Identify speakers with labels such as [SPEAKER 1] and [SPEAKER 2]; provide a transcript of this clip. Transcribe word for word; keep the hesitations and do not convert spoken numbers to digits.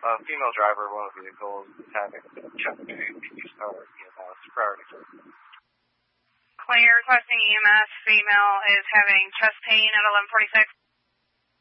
[SPEAKER 1] A female driver of one of the vehicles is having chest pain. Can you start E M S priority?
[SPEAKER 2] Clear, requesting E M S. Female is having chest pain at eleven forty-six.